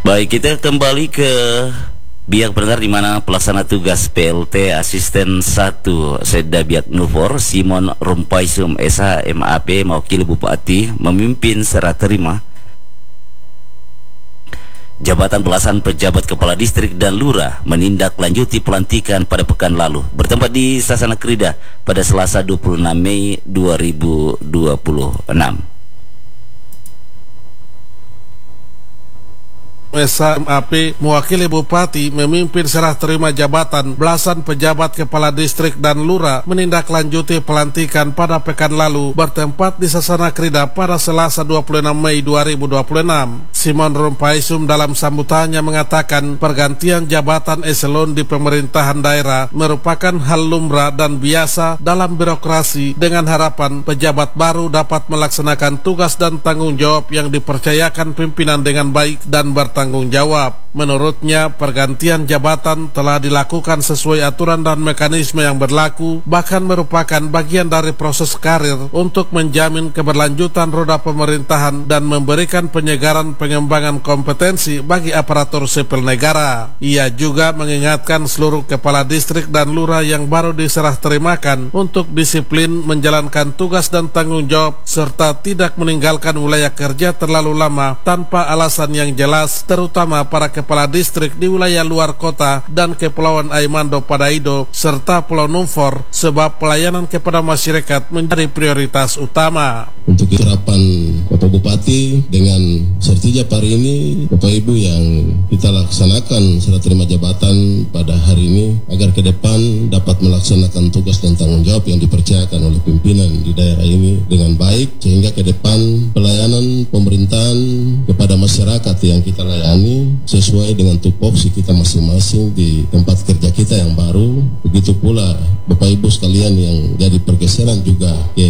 Baik, kita kembali ke Biak pendengar, di mana pelaksana tugas PLT Asisten 1 Seda Biak Nufor Simon Rumpaisum SH MAP mewakili Bupati memimpin serah terima jabatan belasan pejabat kepala distrik dan lurah menindaklanjuti pelantikan pada pekan lalu bertempat di Sasana Krida pada Selasa 26 Mei 2026. SHMAP mewakili Bupati memimpin serah terima jabatan belasan pejabat kepala distrik dan lurah menindaklanjuti pelantikan pada pekan lalu bertempat di Sasana Krida pada Selasa 26 Mei 2026. Simon Rumpaisum dalam sambutannya mengatakan pergantian jabatan eselon di pemerintahan daerah merupakan hal lumrah dan biasa dalam birokrasi dengan harapan pejabat baru dapat melaksanakan tugas dan tanggung jawab yang dipercayakan pimpinan dengan baik dan bertanggung jawab. Menurutnya, pergantian jabatan telah dilakukan sesuai aturan dan mekanisme yang berlaku, bahkan merupakan bagian dari proses karir untuk menjamin keberlanjutan roda pemerintahan dan memberikan penyegaran pengembangan kompetensi bagi aparatur sipil negara. Ia juga mengingatkan seluruh kepala distrik dan lurah yang baru diserah terimakan untuk disiplin menjalankan tugas dan tanggung jawab serta tidak meninggalkan wilayah kerja terlalu lama tanpa alasan yang jelas, terutama para kepala distrik di wilayah luar kota dan Kepulauan Aimando Padaido serta Pulau Numfor, sebab pelayanan kepada masyarakat menjadi prioritas utama. Untuk harapan Bapak Bupati dengan sertijab hari ini, Bapak Ibu yang kita laksanakan serah terima jabatan pada hari ini, agar ke depan dapat melaksanakan tugas dan tanggung jawab yang dipercayakan oleh pimpinan di daerah ini dengan baik, sehingga ke depan pelayanan pemerintahan kepada masyarakat yang kita layani sesuai dengan tupoksi kita masing-masing di tempat kerja kita yang baru. Begitu pula Bapak Ibu sekalian yang jadi pergeseran juga ke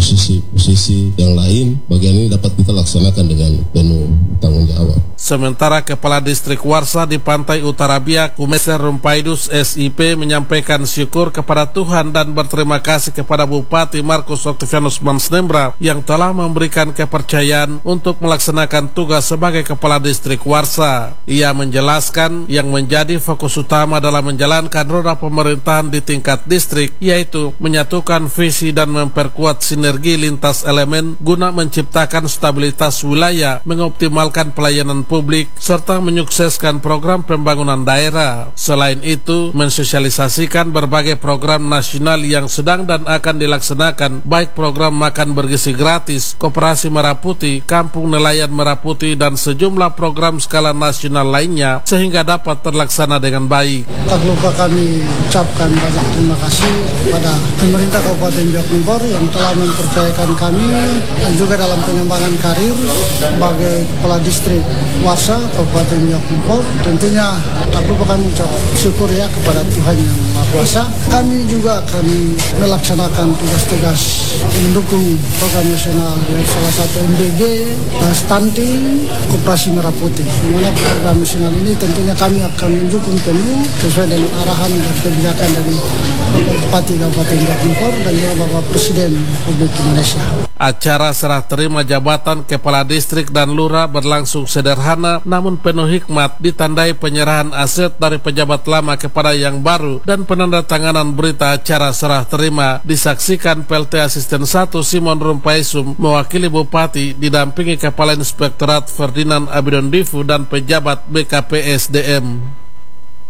posisi yang lain, bagian ini dapat kita laksanakan dengan penuh tanggung jawab. Sementara Kepala Distrik Warsa di Pantai Utara Biak, Kumeser Rumpaidus SIP menyampaikan syukur kepada Tuhan dan berterima kasih kepada Bupati Markus Octavianus Mansnembra yang telah memberikan kepercayaan untuk melaksanakan tugas sebagai Kepala Distrik Warsa. Ia menjelaskan yang menjadi fokus utama dalam menjalankan roda pemerintahan di tingkat distrik yaitu menyatukan visi dan memperkuat sinergi lintas elemen guna menciptakan stabilitas wilayah, mengoptimalkan pelayanan publik, serta menyukseskan program pembangunan daerah. Selain itu, mensosialisasikan berbagai program nasional yang sedang dan akan dilaksanakan, baik program makan bergizi gratis, Koperasi Merah Putih, Kampung Nelayan Merah Putih, dan sejumlah program skala nasional lainnya, sehingga dapat terlaksana dengan baik. Tak lupa kami ucapkan banyak terima kasih kepada pemerintah Kabupaten Biak Numfor yang telah mempercayakan kami dan juga dalam pengembangan karir sebagai Kepala Distrik Warsa Kabupaten Biak Numfor. Tentunya tak lupa kami ucap syukur ya kepada Tuhan Yang Maha Kuasa. Kami juga akan melaksanakan tugas-tugas mendukung program nasional, salah satu MBG, stunting, Koperasi Merah Putih. Di mana program nasional ini tentunya kami akan mendukung penuh sesuai dengan arahan dan kebijakan dari Bapak Bupati Kabupaten Biak Numfor dan juga Bapak Presiden Republik Indonesia. Acara serah terima jabatan kepala distrik dan lurah berlangsung sederhana namun penuh hikmat, ditandai penyerahan aset dari pejabat lama kepada yang baru dan penandatanganan berita acara serah terima disaksikan PLT Asisten 1 Simon Rumpaisum mewakili Bupati didampingi Kepala Inspektorat Ferdinand Abidon Difu dan pejabat BKPSDM.